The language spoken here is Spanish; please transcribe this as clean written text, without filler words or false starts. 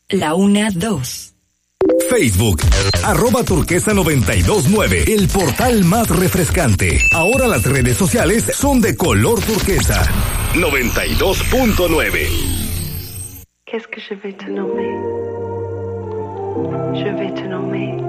La Una 2. Facebook, @turquesa929, el portal más refrescante. Ahora las redes sociales son de color turquesa. 92.9. Qu'est-ce que je vais te nommer? Je vais te nommer